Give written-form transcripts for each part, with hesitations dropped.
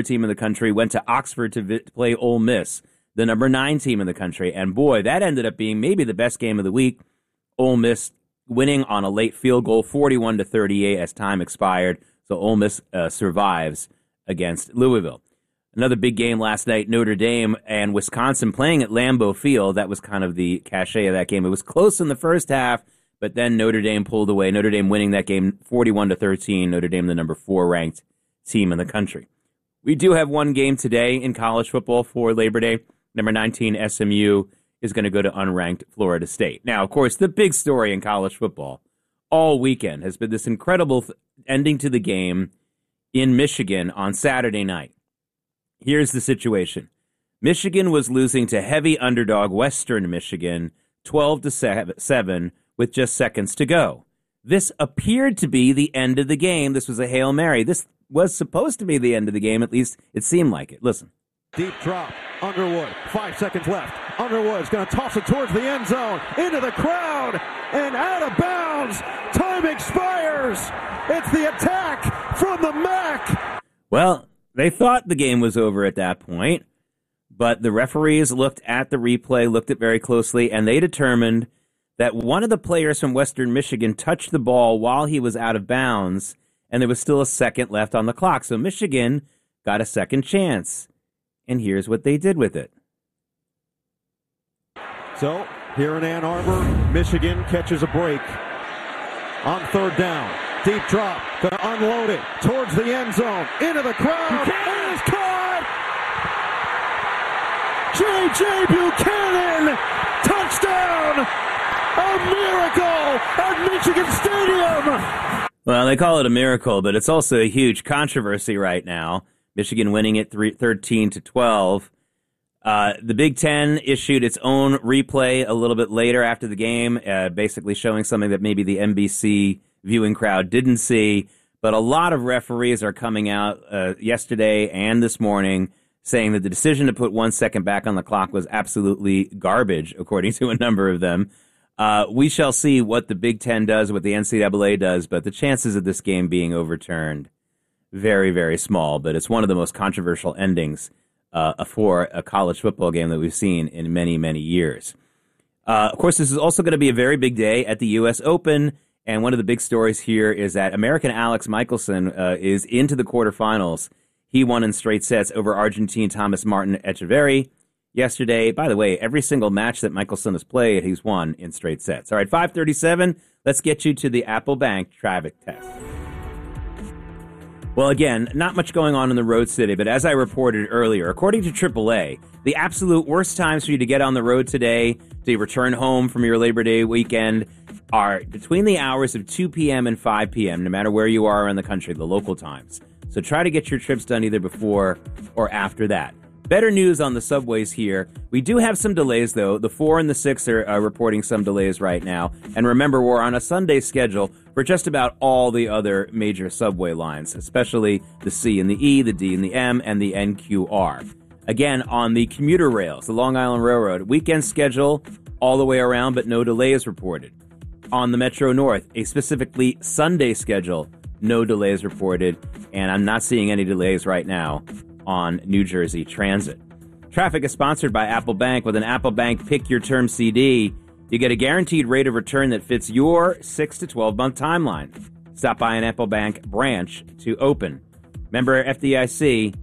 team in the country went to Oxford to play Ole Miss, the number 9 team in the country. And boy, that ended up being maybe the best game of the week. Ole Miss winning on a late field goal, 41-38 as time expired. So Ole Miss survives against Louisville. Another big game last night, Notre Dame and Wisconsin playing at Lambeau Field. That was kind of the cachet of that game. It was close in the first half, but then Notre Dame pulled away. Notre Dame winning that game 41-13. Notre Dame, the number 4 ranked team in the country. We do have one game today in college football for Labor Day. Number 19 SMU is going to go to unranked Florida State. Now, of course, the big story in college football all weekend has been this incredible ending to the game in Michigan on Saturday night. Here's the situation. Michigan was losing to heavy underdog Western Michigan 12-7 with just seconds to go. This appeared to be the end of the game. This was a Hail Mary. This was supposed to be the end of the game. At least it seemed like it. Listen. Deep drop. Underwood. 5 seconds left. Underwood's going to toss it towards the end zone. Into the crowd. And out of bounds. Time expires. It's the attack from the MAC. Well, they thought the game was over at that point. But the referees looked at the replay, looked at it very closely, and they determined that one of the players from Western Michigan touched the ball while he was out of bounds, and there was still a second left on the clock. So Michigan got a second chance. And here's what they did with it. So here in Ann Arbor, Michigan catches a break on third down. Deep drop. Going to unload it towards the end zone. Into the crowd. And it's caught. J.J. Buchanan. Touchdown. A miracle at Michigan Stadium. Well, they call it a miracle, but it's also a huge controversy right now. Michigan winning it 13-12. The Big Ten issued its own replay a little bit later after the game, basically showing something that maybe the NBC viewing crowd didn't see. But a lot of referees are coming out yesterday and this morning saying that the decision to put 1 second back on the clock was absolutely garbage, according to a number of them. We shall see what the Big Ten does, what the NCAA does, but the chances of this game being overturned, very, very small. But it's one of the most controversial endings for a college football game that we've seen in many, many years. Of course, this is also going to be a very big day at the U.S. Open, and one of the big stories here is that American Alex Michelson is into the quarterfinals. He won in straight sets over Argentine Thomas Martin Echeverry yesterday. By the way, every single match that Michelson has played, he's won in straight sets. All right, 5:37, let's get you to the Apple Bank traffic test. Well, again, not much going on in the road today, but as I reported earlier, according to AAA, the absolute worst times for you to get on the road today to return home from your Labor Day weekend are between the hours of 2 p.m. and 5 p.m., no matter where you are in the country, the local times. So try to get your trips done either before or after that. Better news on the subways here. We do have some delays, though. The 4 and the 6 are reporting some delays right now. And remember, we're on a Sunday schedule for just about all the other major subway lines, especially the C and the E, the D and the M, and the NQR. Again, on the commuter rails, the Long Island Railroad, weekend schedule all the way around, but no delays reported. On the Metro North, a specifically Sunday schedule, no delays reported. And I'm not seeing any delays right now on New Jersey Transit. Traffic is sponsored by Apple Bank. With an Apple Bank Pick Your Term CD, you get a guaranteed rate of return that fits your 6 to 12-month timeline. Stop by an Apple Bank branch to open. Member FDIC,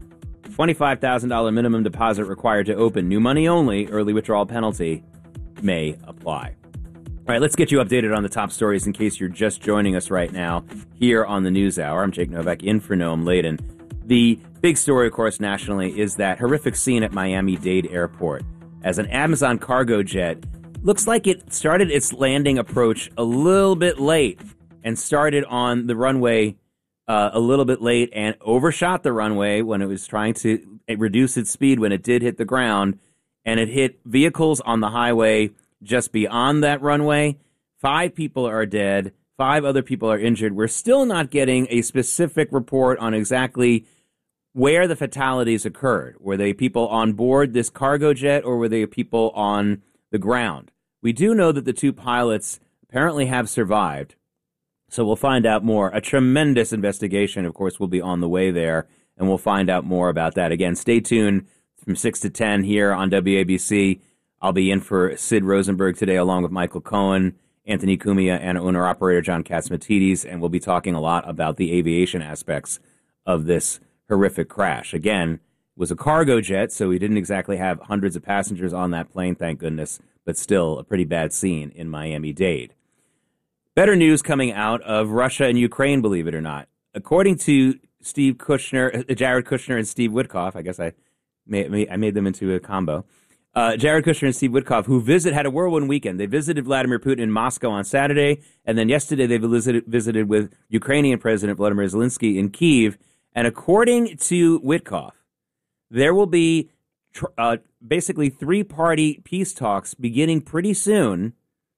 $25,000 minimum deposit required to open. New money only. Early withdrawal penalty may apply. All right, let's get you updated on the top stories in case you're just joining us right now here on the News Hour. I'm Jake Novak in for Noam Layden. The big story, of course, nationally is that horrific scene at Miami-Dade Airport as an Amazon cargo jet looks like it started its landing approach a little bit late and started on the runway a little bit late and overshot the runway when it was trying to reduce its speed when it did hit the ground, and it hit vehicles on the highway just beyond that runway. 5 people are dead. 5 other people are injured. We're still not getting a specific report on exactly where the fatalities occurred. Were they people on board this cargo jet or were they people on the ground? We do know that the 2 pilots apparently have survived. So we'll find out more. A tremendous investigation, of course, will be on the way there and we'll find out more about that. Again, stay tuned from 6 to 10 here on WABC. I'll be in for Sid Rosenberg today, along with Michael Cohen, Anthony Cumia, and owner-operator John Catsimatidis, and we'll be talking a lot about the aviation aspects of this horrific crash. Again, it was a cargo jet, so we didn't exactly have hundreds of passengers on that plane, thank goodness, but still a pretty bad scene in Miami-Dade. Better news coming out of Russia and Ukraine, believe it or not. According to Jared Kushner and Steve Witkoff, I guess I made them into a combo. Jared Kushner and Steve Witkoff, who had a whirlwind weekend. They visited Vladimir Putin in Moscow on Saturday, and then yesterday they visited with Ukrainian President Vladimir Zelensky in Kyiv. And according to Witkoff, there will be basically three-party peace talks beginning pretty soon.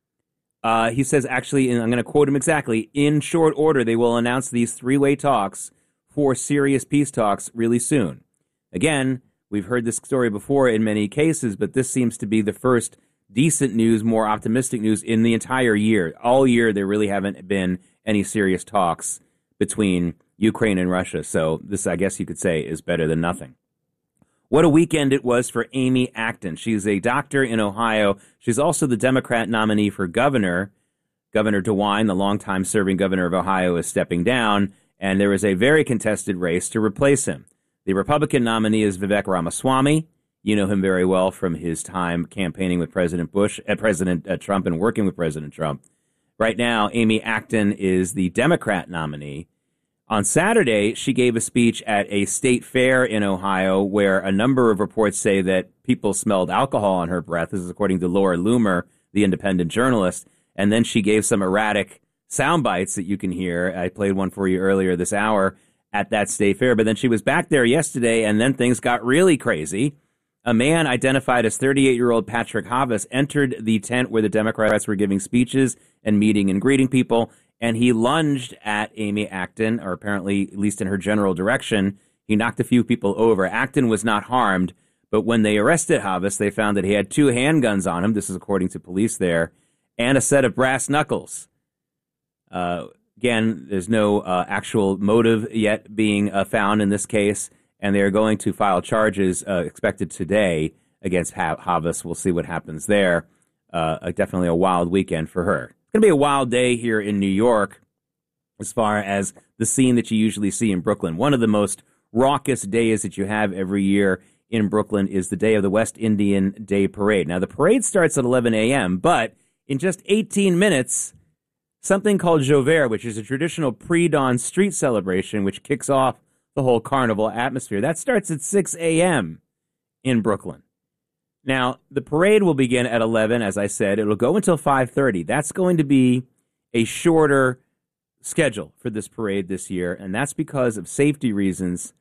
He says, actually, and I'm going to quote him exactly, in short order, they will announce these three-way talks for serious peace talks really soon. Again, we've heard this story before in many cases, but this seems to be the first decent news, more optimistic news in the entire year. All year, there really haven't been any serious talks between Ukraine and Russia. So this, I guess you could say, is better than nothing. What a weekend it was for Amy Acton. She's a doctor in Ohio. She's also the Democrat nominee for governor. Governor DeWine, the longtime serving governor of Ohio, is stepping down, and there is a very contested race to replace him. The Republican nominee is Vivek Ramaswamy. You know him very well from his time campaigning with President Trump and working with President Trump. Right now, Amy Acton is the Democrat nominee. On Saturday, she gave a speech at a state fair in Ohio where a number of reports say that people smelled alcohol on her breath. This is according to Laura Loomer, the independent journalist. And then she gave some erratic sound bites that you can hear. I played one for you earlier this hour at that state fair. But then she was back there yesterday, and then things got really crazy. A man identified as 38-year-old Patrick Havas entered the tent where the Democrats were giving speeches and meeting and greeting people, and he lunged at Amy Acton, or apparently, at least in her general direction. He knocked a few people over. Acton was not harmed, but when they arrested Havas, they found that he had two handguns on him. This is according to police there, and a set of brass knuckles. Again, there's no actual motive yet being found in this case, and they are going to file charges expected today against Havas. We'll see what happens there. Definitely a wild weekend for her. It's going to be a wild day here in New York as far as the scene that you usually see in Brooklyn. One of the most raucous days that you have every year in Brooklyn is the day of the West Indian Day Parade. Now, the parade starts at 11 a.m., but in just 18 minutes, something called Jover, which is a traditional pre-dawn street celebration, which kicks off the whole carnival atmosphere. That starts at 6 a.m. in Brooklyn. Now, the parade will begin at 11, as I said. It'll go until 5:30. That's going to be a shorter schedule for this parade this year, and that's because of safety reasons.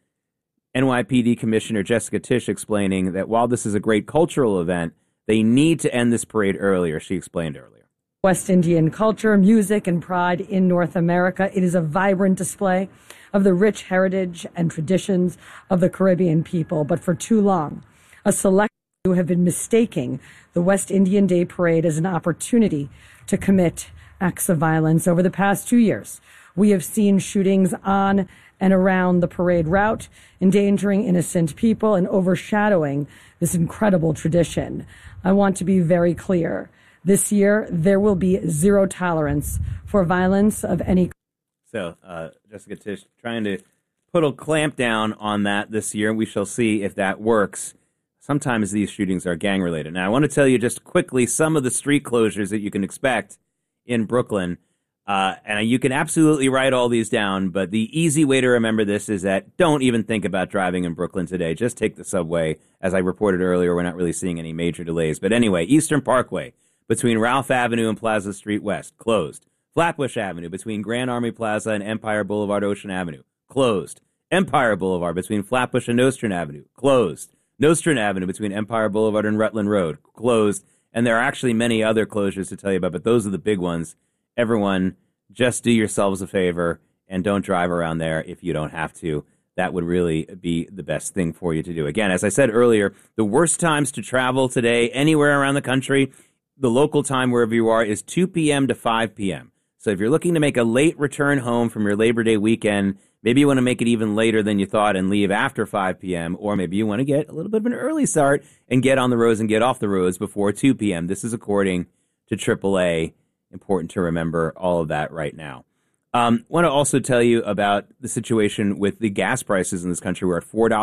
NYPD Commissioner Jessica Tisch explaining that while this is a great cultural event, they need to end this parade earlier, she explained earlier. West Indian culture, music, and pride in North America. It is a vibrant display of the rich heritage and traditions of the Caribbean people. But for too long, a select few have been mistaking the West Indian Day Parade as an opportunity to commit acts of violence. Over the past 2 years, we have seen shootings on and around the parade route, endangering innocent people and overshadowing this incredible tradition. I want to be very clear. This year, there will be zero tolerance for violence of any kind. So, Jessica Tisch trying to put a clamp down on that this year. We shall see if that works. Sometimes these shootings are gang-related. Now, I want to tell you just quickly some of the street closures that you can expect in Brooklyn. And you can absolutely write all these down, but the easy way to remember this is that don't even think about driving in Brooklyn today. Just take the subway. As I reported earlier, we're not really seeing any major delays. But anyway, Eastern Parkway between Ralph Avenue and Plaza Street West, closed. Flatbush Avenue between Grand Army Plaza and Empire Boulevard Ocean Avenue, closed. Empire Boulevard between Flatbush and Nostrand Avenue, closed. Nostrand Avenue between Empire Boulevard and Rutland Road, closed. And there are actually many other closures to tell you about, but those are the big ones. Everyone, just do yourselves a favor and don't drive around there if you don't have to. That would really be the best thing for you to do. Again, as I said earlier, the worst times to travel today anywhere around the country, the local time wherever you are, is 2 p.m. to 5 p.m. So if you're looking to make a late return home from your Labor Day weekend, Maybe you want to make it even later than you thought and leave after 5 p.m., or maybe you want to get a little bit of an early start and get on the roads and get off the roads before 2 p.m. This is according to AAA. Important to remember all of that right now. Want to also tell you about the situation with the gas prices in this country. We're at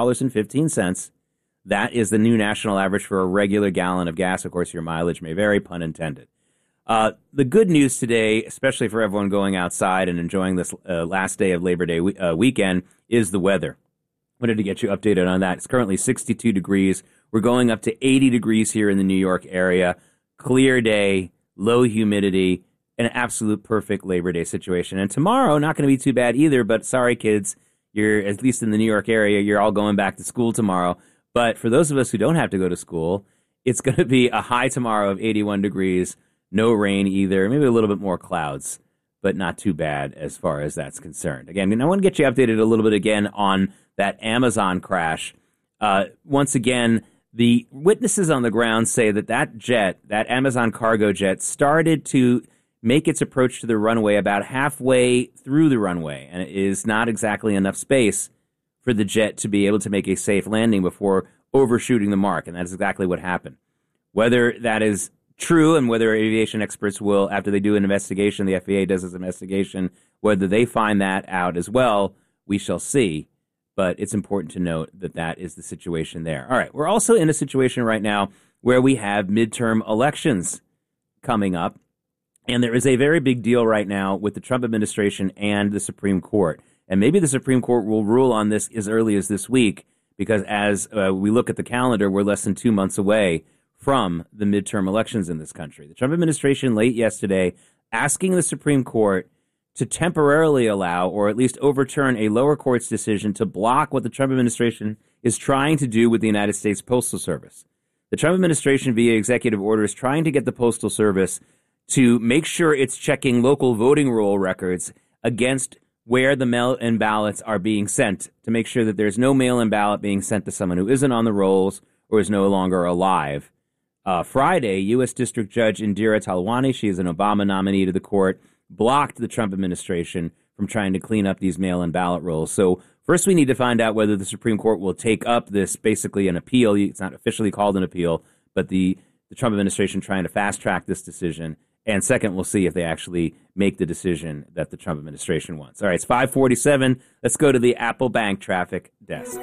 $4.15. That is the new national average for a regular gallon of gas. Of course, your mileage may vary, pun intended. The good news today, especially for everyone going outside and enjoying this last day of Labor Day weekend, is the weather. Wanted to get you updated on that. It's currently 62 degrees. We're going up to 80 degrees here in the New York area. Clear day, low humidity, an absolute perfect Labor Day situation. And tomorrow, not going to be too bad either, but sorry, kids, you're, at least in the New York area, you're all going back to school tomorrow. But for those of us who don't have to go to school, it's going to be a high tomorrow of 81 degrees. No rain either, maybe a little bit more clouds, but not too bad as far as that's concerned. Again, I want to get you updated a little bit again on that Amazon crash. Once again, the witnesses on the ground say that jet, that Amazon cargo jet, started to make its approach to the runway about halfway through the runway, and it is not exactly enough space for the jet to be able to make a safe landing before overshooting the mark, and that is exactly what happened. Whether that is true, and whether aviation experts will, after they do an investigation, the FAA does this investigation, whether they find that out as well, we shall see. But it's important to note that that is the situation there. All right, we're also in a situation right now where we have midterm elections coming up, and there is a very big deal right now with the Trump administration and the Supreme Court. And maybe the Supreme Court will rule on this as early as this week, because as we look at the calendar, we're less than 2 months away from the midterm elections in this country. The Trump administration late yesterday asking the Supreme Court to temporarily allow or at least overturn a lower court's decision to block what the Trump administration is trying to do with the United States Postal Service. The Trump administration, via executive order, is trying to get the Postal Service to make sure it's checking local voting roll records against where the mail-in ballots are being sent, to make sure that there's no mail-in ballot being sent to someone who isn't on the rolls or is no longer alive. Friday, U.S. District Judge Indira Talwani, she is an Obama nominee to the court, blocked the Trump administration from trying to clean up these mail-in ballot rolls. So first we need to find out whether the Supreme Court will take up this, basically an appeal. It's not officially called an appeal, but the Trump administration trying to fast-track this decision. And second, we'll see if they actually make the decision that the Trump administration wants. All right, it's 5:47. Let's go to the Apple Bank traffic desk.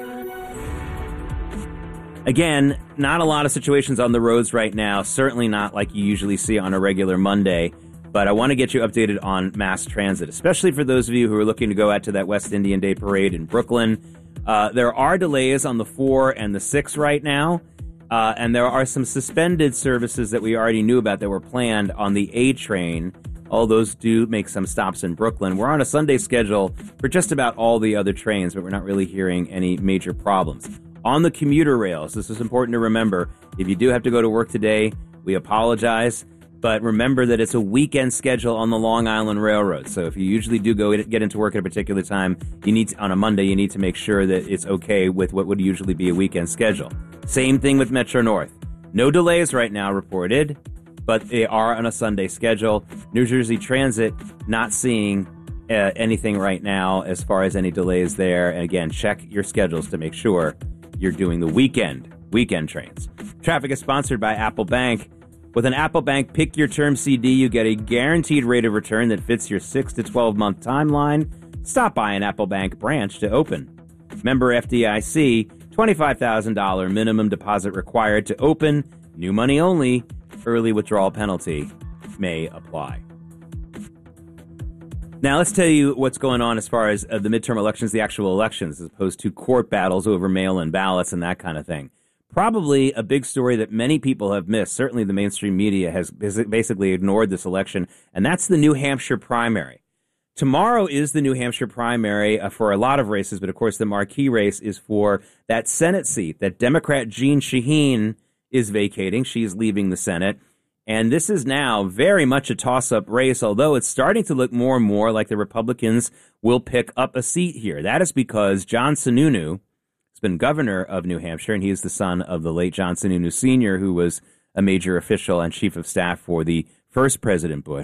Again, not a lot of situations on the roads right now, certainly not like you usually see on a regular Monday, but I want to get you updated on mass transit, especially for those of you who are looking to go out to that West Indian Day Parade in Brooklyn. There are delays on the 4 and the 6 right now, and there are some suspended services that we already knew about that were planned on the A train. All those do make some stops in Brooklyn. We're on a Sunday schedule for just about all the other trains, but we're not really hearing any major problems. On the commuter rails, this is important to remember. If you do have to go to work today, we apologize, but remember that it's a weekend schedule on the Long Island Railroad. So if you usually do get into work at a particular time, on a Monday, you need to make sure that it's okay with what would usually be a weekend schedule. Same thing with Metro North. No delays right now reported, but they are on a Sunday schedule. New Jersey Transit, not seeing anything right now as far as any delays there. And again, check your schedules to make sure you're doing the weekend trains. Traffic is sponsored by Apple Bank. With an Apple Bank Pick Your Term CD, you get a guaranteed rate of return that fits your 6 to 12 month timeline. Stop by an Apple Bank branch to open. Member FDIC, $25,000 minimum deposit required to open. New money only. Early withdrawal penalty may apply. Now, let's tell you what's going on as far as the midterm elections, the actual elections, as opposed to court battles over mail-in ballots and that kind of thing. Probably a big story that many people have missed. Certainly the mainstream media has basically ignored this election, and that's the New Hampshire primary. Tomorrow is the New Hampshire primary for a lot of races, but of course the marquee race is for that Senate seat that Democrat Jeanne Shaheen is vacating. She's leaving the Senate. And this is now very much a toss-up race, although it's starting to look more and more like the Republicans will pick up a seat here. That is because John Sununu has been governor of New Hampshire, and he is the son of the late John Sununu Sr., who was a major official and chief of staff for the first President Bush.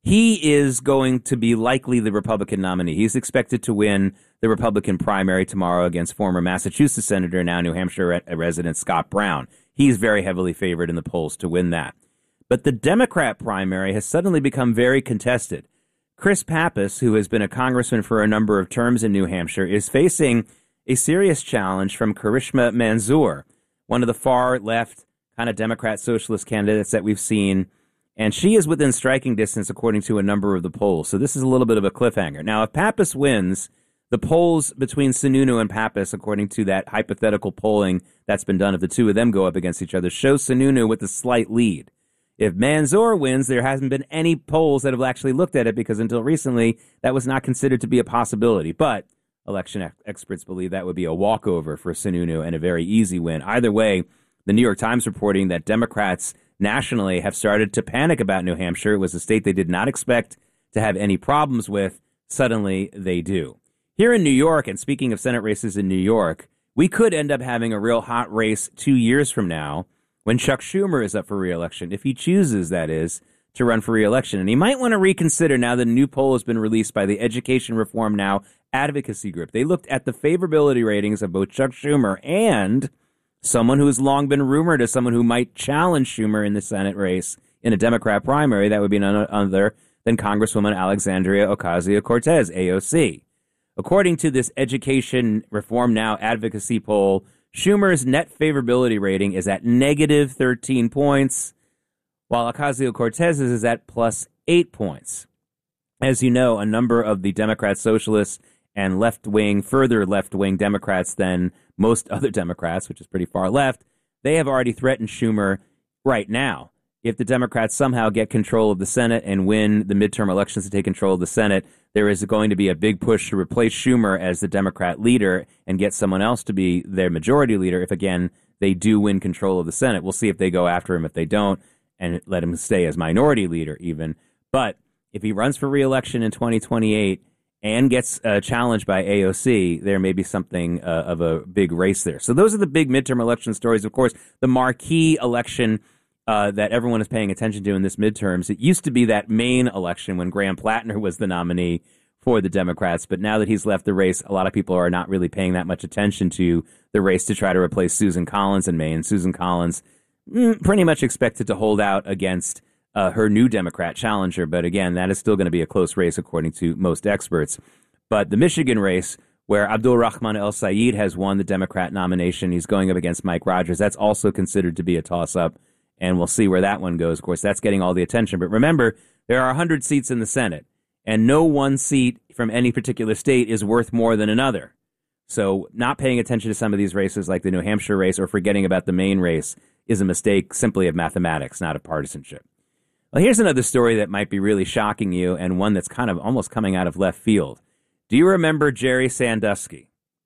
He is going to be likely the Republican nominee. He's expected to win the Republican primary tomorrow against former Massachusetts Senator, now New Hampshire resident Scott Brown. He's very heavily favored in the polls to win that. But the Democrat primary has suddenly become very contested. Chris Pappas, who has been a congressman for a number of terms in New Hampshire, is facing a serious challenge from Karishma Manzoor, one of the far left kind of Democrat socialist candidates that we've seen. And she is within striking distance, according to a number of the polls. So this is a little bit of a cliffhanger. Now, if Pappas wins, the polls between Sununu and Pappas, according to that hypothetical polling that's been done, if the two of them go up against each other, show Sununu with a slight lead. If Manzoor wins, there hasn't been any polls that have actually looked at it because until recently, that was not considered to be a possibility. But election experts believe that would be a walkover for Sununu and a very easy win. Either way, the New York Times reporting that Democrats nationally have started to panic about New Hampshire. It was a state they did not expect to have any problems with. Suddenly, they do. Here in New York, and speaking of Senate races in New York, we could end up having a real hot race 2 years from now when Chuck Schumer is up for re-election, if he chooses, that is, to run for re-election. And he might want to reconsider now that a new poll has been released by the Education Reform Now advocacy group. They looked at the favorability ratings of both Chuck Schumer and someone who has long been rumored as someone who might challenge Schumer in the Senate race in a Democrat primary. That would be none other than Congresswoman Alexandria Ocasio-Cortez, AOC. According to this Education Reform Now advocacy poll, Schumer's net favorability rating is at negative 13 points, while Ocasio-Cortez's is at plus 8 points. As you know, a number of the Democrat socialists and further left-wing Democrats than most other Democrats, which is pretty far left, they have already threatened Schumer right now. If the Democrats somehow get control of the Senate and win the midterm elections to take control of the Senate, there is going to be a big push to replace Schumer as the Democrat leader and get someone else to be their majority leader if, again, they do win control of the Senate. We'll see if they go after him if they don't and let him stay as minority leader even. But if he runs for re-election in 2028 and gets challenged by AOC, there may be something of a big race there. So those are the big midterm election stories. Of course, the marquee election that everyone is paying attention to in this midterms. It used to be that Maine election when Graham Plattner was the nominee for the Democrats. But now that he's left the race, a lot of people are not really paying that much attention to the race to try to replace Susan Collins in Maine. Susan Collins pretty much expected to hold out against her new Democrat challenger. But again, that is still going to be a close race, according to most experts. But the Michigan race, where Abdul Rahman El Sayed has won the Democrat nomination, he's going up against Mike Rogers. That's also considered to be a toss-up. And we'll see where that one goes. Of course, that's getting all the attention. But remember, there are 100 seats in the Senate, and no one seat from any particular state is worth more than another. So not paying attention to some of these races like the New Hampshire race or forgetting about the Maine race is a mistake simply of mathematics, not of partisanship. Well, here's another story that might be really shocking you and one that's kind of almost coming out of left field. Do you remember Jerry Sandusky?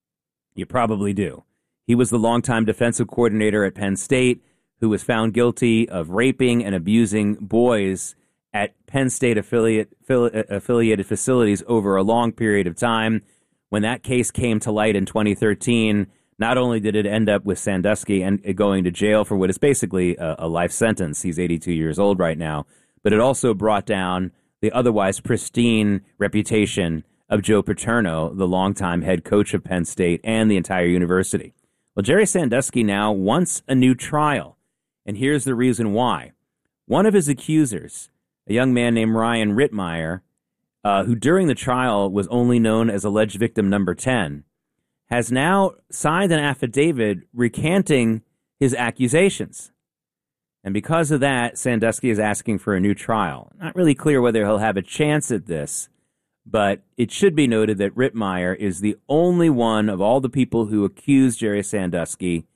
You probably do. He was the longtime defensive coordinator at Penn State, who was found guilty of raping and abusing boys at Penn State affiliated facilities over a long period of time. When that case came to light in 2013, not only did it end up with Sandusky and going to jail for what is basically a life sentence, he's 82 years old right now, but it also brought down the otherwise pristine reputation of Joe Paterno, the longtime head coach of Penn State and the entire university. Well, Jerry Sandusky now wants a new trial. And here's the reason why. One of his accusers, a young man named Ryan Rittmeyer, who during the trial was only known as alleged victim number 10, has now signed an affidavit recanting his accusations. And because of that, Sandusky is asking for a new trial. Not really clear whether he'll have a chance at this, but it should be noted that Rittmeyer is the only one of all the people who accused Jerry Sandusky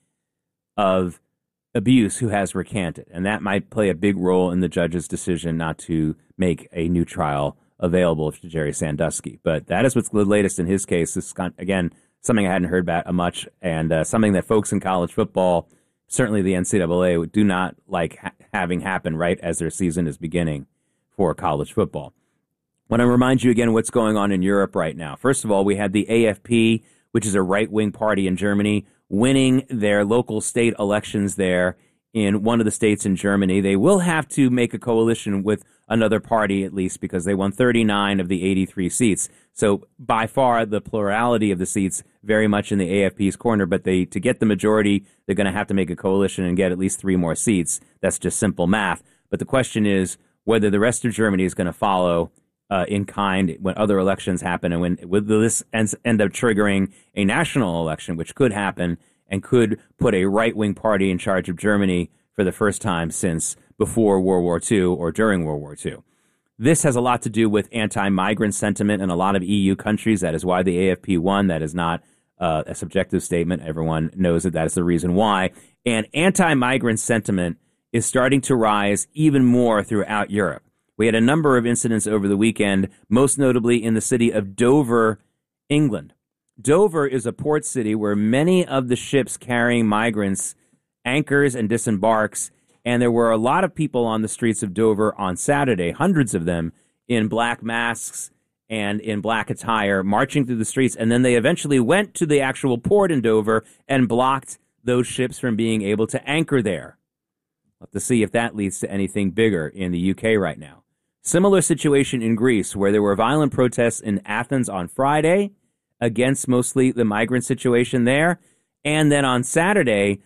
of abuse who has recanted, and that might play a big role in the judge's decision not to make a new trial available to Jerry Sandusky. But that is what's the latest in his case. This is, again, something I hadn't heard about much, and something that folks in college football, certainly the NCAA, do not like having happen right as their season is beginning for college football. I want to remind you again what's going on in Europe right now. First of all, we had the AFP, which is a right-wing party in Germany, winning their local state elections there in one of the states in Germany. They will have to make a coalition with another party at least, because they won 39 of the 83 seats. So by far the plurality of the seats very much in the AFP's corner, but to get the majority, they're going to have to make a coalition and get at least 3 more seats. That's just simple math. But the question is whether the rest of Germany is going to follow in kind when other elections happen, and will this end up triggering a national election, which could happen and could put a right-wing party in charge of Germany for the first time since before World War II or during World War II. This has a lot to do with anti-migrant sentiment in a lot of EU countries. That is why the AFP won. That is not a subjective statement. Everyone knows that is the reason why. And anti-migrant sentiment is starting to rise even more throughout Europe. We had a number of incidents over the weekend, most notably in the city of Dover, England. Dover is a port city where many of the ships carrying migrants anchors and disembarks, and there were a lot of people on the streets of Dover on Saturday, hundreds of them, in black masks and in black attire, marching through the streets, and then they eventually went to the actual port in Dover and blocked those ships from being able to anchor there. We'll have to see if that leads to anything bigger in the UK right now. Similar situation in Greece, where there were violent protests in Athens on Friday against mostly the migrant situation there. And then on Saturday,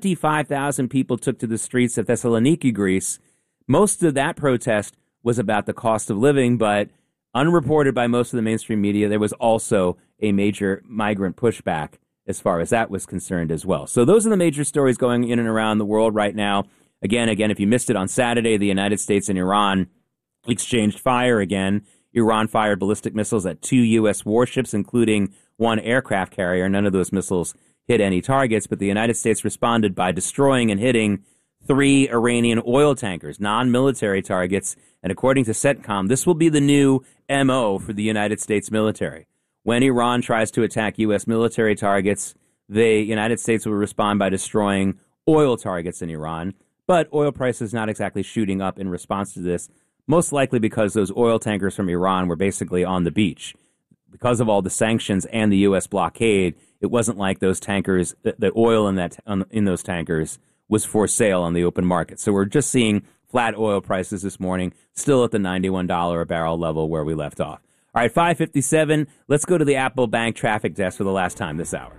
25,000 people took to the streets of Thessaloniki, Greece. Most of that protest was about the cost of living, but unreported by most of the mainstream media, there was also a major migrant pushback as far as that was concerned as well. So those are the major stories going in and around the world right now. Again, if you missed it on Saturday, the United States and Iran exchanged fire again. Iran fired ballistic missiles at 2 U.S. warships, including 1 aircraft carrier. None of those missiles hit any targets, but the United States responded by destroying and hitting 3 Iranian oil tankers, non-military targets. And according to CENTCOM, this will be the new MO for the United States military. When Iran tries to attack U.S. military targets, the United States will respond by destroying oil targets in Iran. But oil prices not exactly shooting up in response to this, most likely because those oil tankers from Iran were basically on the beach. Because of all the sanctions and the U.S. blockade, it wasn't like those tankers, the oil in those tankers was for sale on the open market. So we're just seeing flat oil prices this morning, still at the $91 a barrel level where we left off. All right, 5:57. Let's go to the Apple Bank traffic desk for the last time this hour.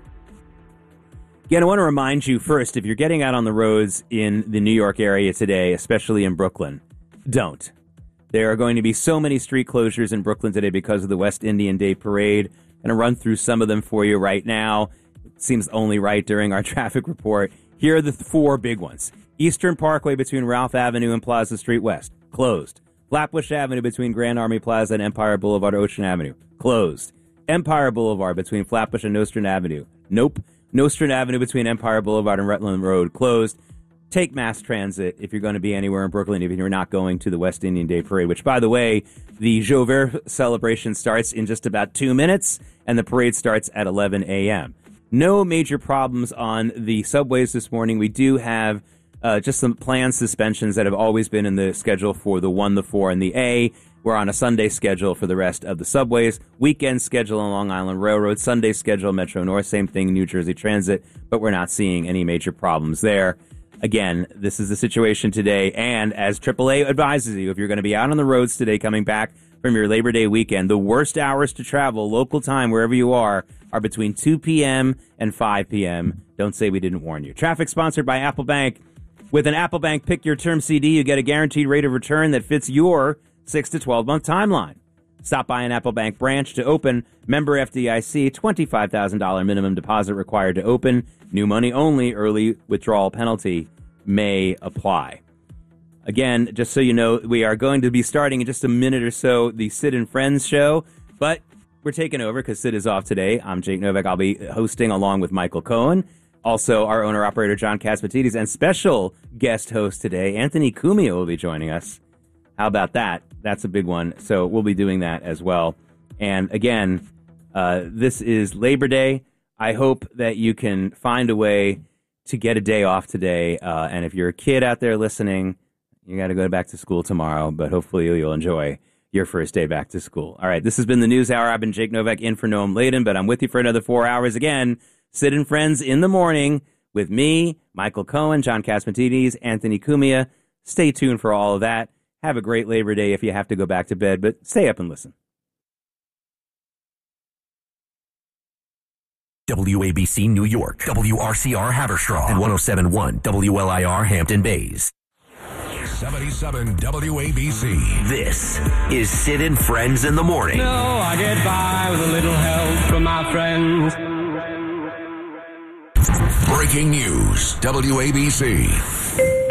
Again, I want to remind you first, if you're getting out on the roads in the New York area today, especially in Brooklyn, don't. There are going to be so many street closures in Brooklyn today because of the West Indian Day Parade. I'm going to run through some of them for you right now. It seems only right during our traffic report. Here are the 4 big ones. Eastern Parkway between Ralph Avenue and Plaza Street West, closed. Flatbush Avenue between Grand Army Plaza and Empire Boulevard Ocean Avenue, closed. Empire Boulevard between Flatbush and Nostrand Avenue, nope. Nostrand Avenue between Empire Boulevard and Rutland Road, closed. Take mass transit if you're going to be anywhere in Brooklyn, even if you're not going to the West Indian Day Parade, which, by the way, the Joubert celebration starts in just about 2 minutes, and the parade starts at 11 a.m. No major problems on the subways this morning. We do have just some planned suspensions that have always been in the schedule for the 1, the 4, and the A. We're on a Sunday schedule for the rest of the subways. Weekend schedule on Long Island Railroad. Sunday schedule, Metro North. Same thing, New Jersey Transit. But we're not seeing any major problems there. Again, this is the situation today, and as AAA advises you, if you're going to be out on the roads today coming back from your Labor Day weekend, the worst hours to travel, local time, wherever you are between 2 p.m. and 5 p.m. Don't say we didn't warn you. Traffic sponsored by Apple Bank. With an Apple Bank Pick Your Term CD, you get a guaranteed rate of return that fits your 6 to 12-month timeline. Stop by an Apple Bank branch to open. Member FDIC, $25,000 minimum deposit required to open. New money only. Early withdrawal penalty may apply. Again, just so you know, we are going to be starting in just a minute or so the Sid and Friends show, but we're taking over because Sid is off today. I'm Jake Novak. I'll be hosting along with Michael Cohen. Also, our owner-operator, John Catsimatidis, and special guest host today, Anthony Cumia, will be joining us. How about that? That's a big one. So we'll be doing that as well. And again, this is Labor Day. I hope that you can find a way to get a day off today. And if you're a kid out there listening, you got to go back to school tomorrow, but hopefully you'll enjoy your first day back to school. All right, this has been the News Hour. I've been Jake Novak in for Noam Laden, but I'm with you for another 4 hours again. Sid and Friends in the morning with me, Michael Cohen, John Catsimatidis, Anthony Cumia. Stay tuned for all of that. Have a great Labor Day if you have to go back to bed, but stay up and listen. WABC New York, WRCR Haverstraw, and 107.1 WLIR Hampton Bays. 77 WABC. This is Sid and Friends in the Morning. No, I get by with a little help from my friends. Breaking news, WABC.